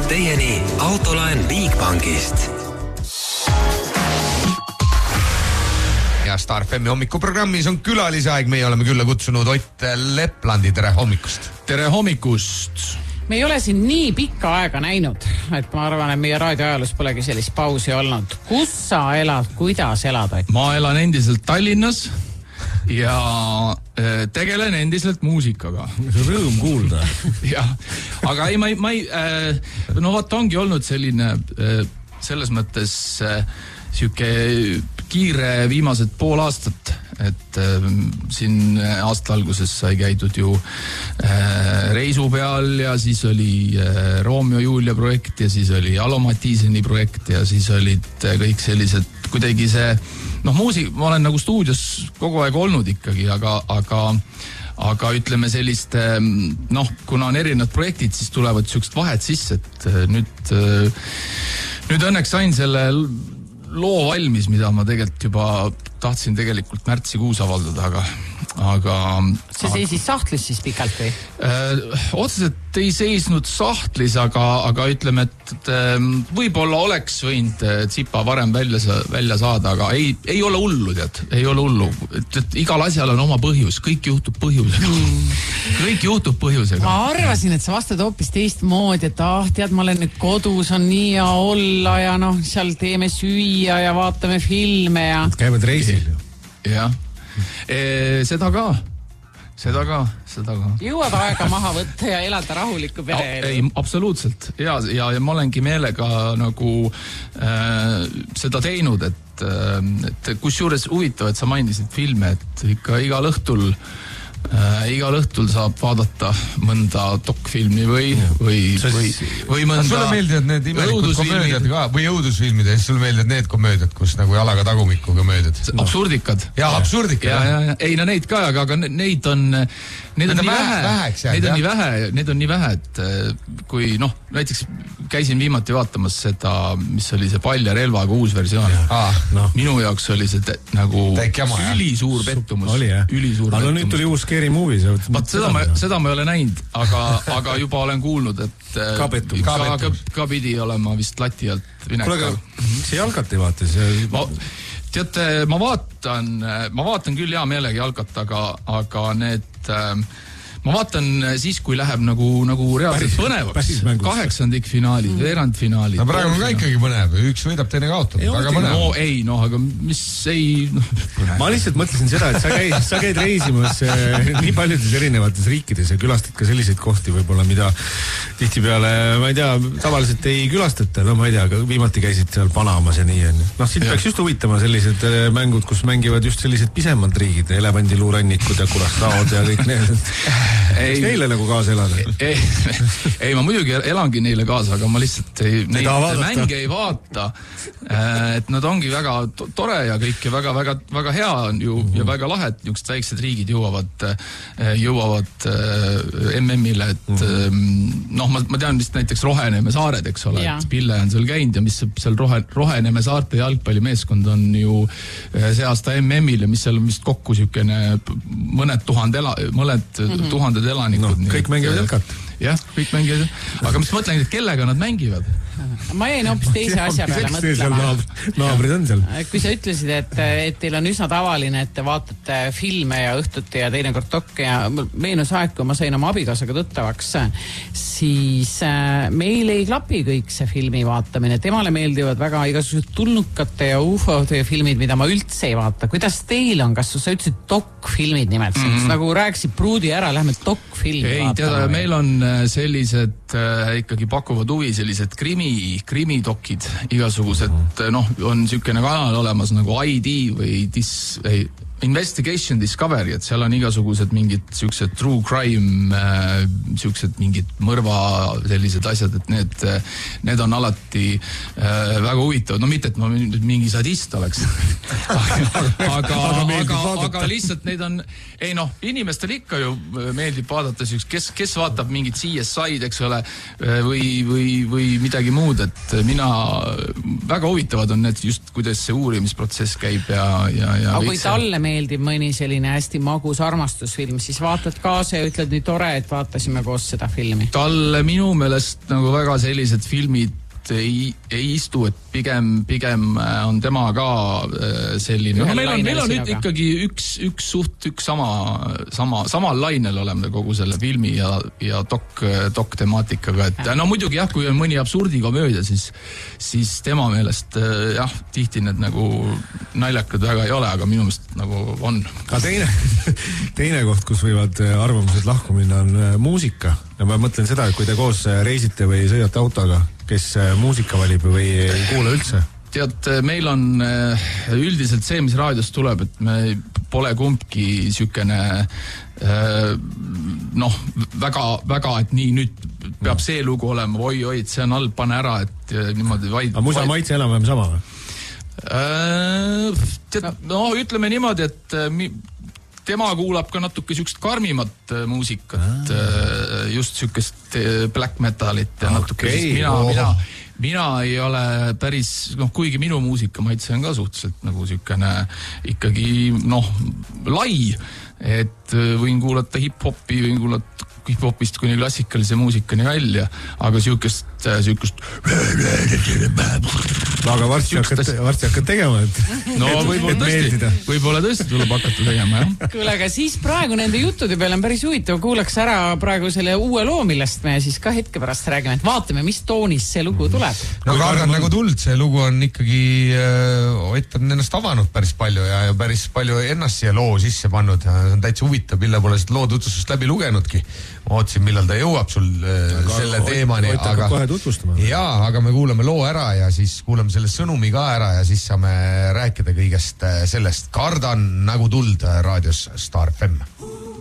jõuab teieni autolaen Bigbankist. Ja Star FM hommikuprogrammis on külalisaeg. Meie oleme külla kutsunud Ott Leplandi. Tere hommikust. Tere hommikust. Me ei ole siin nii pikka aega näinud, et ma arvan, et meie raadioajalus polegi sellist pausi olnud. Kus sa elad, kuidas elad? Ma elan endiselt Tallinnas ja tegelen endiselt muusikaga. Rõõm kuulda. Ja, aga ei, ma ei no vaata ongi olnud selline selles mõttes siuke kiire viimased pool aastat, et siin aasta alguses sai käidud ju reisu peal ja siis oli Romeo Julia projekt ja siis oli Alo Matiseni projekt ja siis olid kõik sellised kuidagi see, ma olen nagu stuudios kogu aeg olnud ikkagi, aga ütleme sellist, kuna on erinevad projektid, siis tulevad siukest vahet sisse, et nüüd õnneks sain selle loo valmis, mida ma tahtsin märtsikuus avaldada, aga see seisis sahtlis siis pikalt või? Otseselt ei seisnud sahtlis, aga ütleme, et võib-olla oleks võinud tsipa varem välja saada, aga ei ole hullu, ei ole hullu. Et igal asjal on oma põhjus, kõik juhtub põhjusega. Kõik juhtub põhjusega. Ma arvasin, et sa vastad hoopis teistmoodi, et tead, ma olen nüüd kodus, on nii hea olla ja seal teeme süüa ja vaatame filme ja... Käivad reisil ju. Jah. Seda ka. Jõuad aega maha võtta ja elada rahulikku pere. Ei, absoluutselt. Ja ma olengi meelega nagu seda teinud, et kusjuures huvitav, et sa mainisid filme, et ikka igal õhtul saab vaadata mõnda dokfilmi või mõnda... Sulle meeldivad need imelikud komöödiad ka või õudusfilmid ja siis sulle meeldivad need komöödiad, kus nagu jalaga tagumikku komöödiad? Absurdikad. Ja, absurdikad. Ja. Ei, neid ka, aga neid on nii vähe, et kui näiteks käisin viimati vaatamas seda, mis oli see Pall ja relvaga uus versioon. Minu jaoks oli see nagu ülisuur pettumus. Aga nüüd tuli uus Scary Movie. Seda ma ei ole näinud, aga juba olen kuulnud, et ka pidi olema vist lati alt vinekal. See jalgat ei vaata? Teate, ma vaatan küll hea meelega jalgat, aga need... Ma vaatan siis, kui läheb nagu reaalselt põnevaks. 8-finaalid, veerandfinaalid. No praegu on ka ikkagi põnev. Üks võidab, teine kaotab. Aga mis ei... Ma lihtsalt mõtlesin seda, et sa käid reisimas nii paljudes erinevates riikides ja külastad ka selliseid kohti võib-olla, mida tihtipeale, ma ei tea, tavaliselt ei külastata. Ma ei tea, aga viimati käisid seal Panamas ja nii. Siit peaks just huvitama sellised mängud, kus mängivad just sellised pisemad riigid, elevandiluurannikud ja Curaçaod ja kõik need. Kas neile nagu kaasa elada? Ei, ma muidugi elangi neile kaasa, aga ma lihtsalt neid mänge ei vaata. Et nad ongi väga tore ja kõik ja väga hea on ju ja väga lahe, et niisugused väiksed riigid jõuavad MM-ile, et ma tean vist näiteks Roheneme saared, eks ole, et Pille on seal käinud ja mis seal Roheneme saarte jalgpallimeeskond on ju see aasta MM-ile, mis seal on vist kokku siukene mõned tuhanded elanikud. Kõik mängivad jalkat. Jah, kõik mängivad. Aga mis mõtlen, et kellega nad mängivad? Ma jäin hoopis teise asja peale mõtlema. Naabrid on seal. Kui sa ütlesid, et teil on üsna tavaline, et te vaatate filme ja õhtuti ja teinekord dokke ja meenus aeg, kui ma sain oma abikaasaga tuttavaks, siis meil ei klapi kõik see filmi vaatamine. Temale meeldivad väga igasugused tulnukate ja ufode filmid, mida ma üldse ei vaata. Kuidas teil on? Kas sa ütlesid dokfilmid nimelt? Nagu rääkisid pruudi ära, lähme dokfilmi vaatama. Ei, teada, meil on sellised ikkagi pakuvad huvi, sellised krimidokid, igasugused, on siukene kanal olemas nagu ID või Investigation Discovery, et seal on igasugused mingid siuksed true crime, siuksed mingid mõrva sellised asjad, et need on alati väga huvitavad. No mitte, et ma mingi sadist oleks. aga lihtsalt neid on, inimestel ikka ju meeldib vaadata kes vaatab mingit CSI-d, eks ole, või midagi muud, et mina, väga huvitavad on need just, kuidas see uurimisprotsess käib ja aga kui talle meeldib mõni selline hästi magus armastusfilm, siis vaatad kaasa ja ütled nii tore, et vaatasime koos seda filmi. Talle minu meelest nagu väga sellised filmid ei istu, et pigem on tema ka selline. Meil on nüüd ikkagi üks samal lainel oleme kogu selle filmi ja dok temaatikaga, et no muidugi jah, kui on mõni absurdikomöödia, siis tema meelest jah, tihti need nagu naljakad väga ei ole, aga minu meelest nagu on. Ka teine koht, kus võivad arvamused lahku minna, on muusika. Ja ma mõtlen seda, et kui te koos reisite või sõidate autoga, kes muusika valib või ei kuule üldse? Tead, meil on üldiselt see, mis raadiost tuleb, et me pole kumbki sükene väga, et nii nüüd peab see lugu olema, oi, et see on halb, pane ära, et niimoodi vaid... Aga musa maitse enam-vähem sama või? Ütleme niimoodi, et tema kuulab ka natuke sükest karmimat muusikat, just sükest black metalit ja natuke, mina ei ole päris, kuigi minu muusikamaitse on ka suhteliselt nagu sükene ikkagi, lai, et võin kuulata hip-hopi, võin kuulata hip-hopist kuni klassikalise muusikani välja, aga sükest aga varsti hakkad tegema, et no võib-olla tõesti tuleb hakata tegema, jah. Kuule, aga siis praegu nende juttude peale on päris huvitav, kuulaks ära praegu selle uue loo, millest me siis ka hetke pärast räägime, et vaatame, mis toonis see lugu tuleb. No Kardan nagu tuld, see lugu on ikkagi, Ott on ennast avanud päris palju ja päris palju ennast siia loo sisse pannud. On täitsa huvitav, mille pole seda loo tutvustust läbi lugenudki. Ootsin, millal ta jõuab sul selle teemani. Aga kohe tutvustama. Jaa, aga me kuulame loo ära ja siis kuulame selle sõnumi ka ära ja siis saame rääkida kõigest sellest. Kardan nagu tuld raadios Star FM.